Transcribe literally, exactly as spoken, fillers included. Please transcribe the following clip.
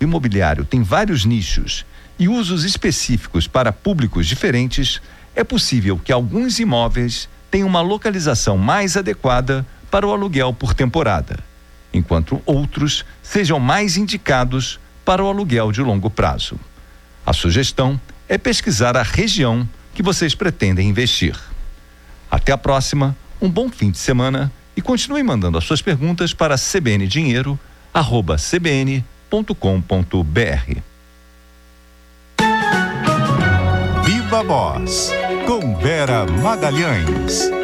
imobiliário tem vários nichos e usos específicos para públicos diferentes, é possível que alguns imóveis tenham uma localização mais adequada para o aluguel por temporada, enquanto outros sejam mais indicados para o aluguel de longo prazo. A sugestão é pesquisar a região que vocês pretendem investir. Até a próxima, um bom fim de semana e continue mandando as suas perguntas para c b n dinheiro arroba c b n ponto com ponto b r. Viva Voz, com Vera Magalhães.